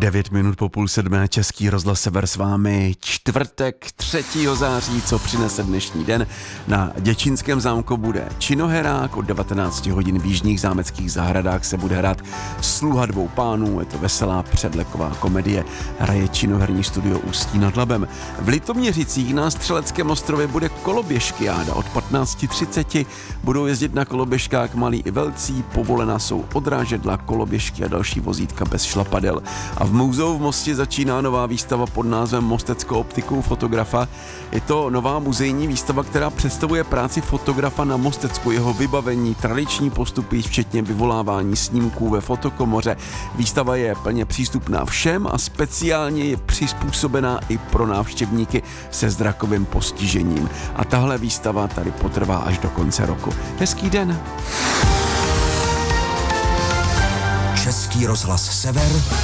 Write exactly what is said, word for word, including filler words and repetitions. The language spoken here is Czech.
Devět minut po půl sedmé, Český rozhlas Sever s vámi. Čtvrtek třetího září, co přinese dnešní den. Na Děčínském zámku bude činoherák, od devatenácti hodin v jižních zámeckých zahradách se bude hrát Sluha dvou pánů, je to veselá předleková komedie, hraje činoherní studio Ústí nad Labem. V Litoměřicích na Střeleckém ostrově bude koloběžkyáda, od patnáct třicet budou jezdit na koloběžkách malí i velcí, povolena jsou odrážedla, koloběžky a další vozítka bez šlapadel. A v muzeu v Mostě začíná nová výstava pod názvem Mosteckou optikou fotografa. Je to nová muzejní výstava, která představuje práci fotografa na Mostecku, jeho vybavení, tradiční postupy, včetně vyvolávání snímků ve fotokomoře. Výstava je plně přístupná všem a speciálně je přizpůsobená i pro návštěvníky se zrakovým postižením. A tahle výstava tady potrvá až do konce roku. Hezký den! Český rozhlas Sever